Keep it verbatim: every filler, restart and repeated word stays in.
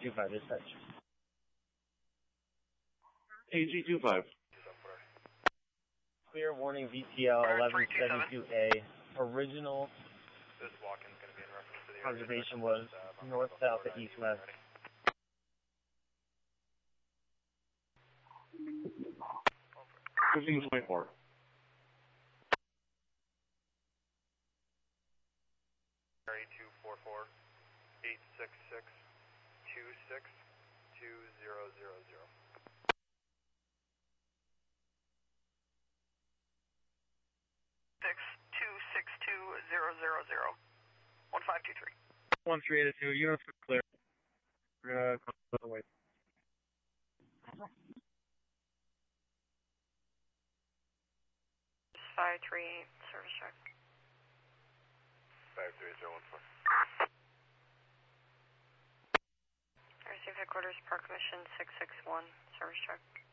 two five, dispatch. A G two five. Clear warning V T L eleven seventy-two A. Original This walk-in is going to be in reference to the observation was north, south, and east, west. fifteen twenty-four. two four four, eight six six, two six two zero zero zero. Six two six two zero zero zero. One five two three. One three eight two. Units are clear. We're gonna go the way. Five three eight. Service check. Five three zero one four. I received headquarters Park Mission six six one. Service check.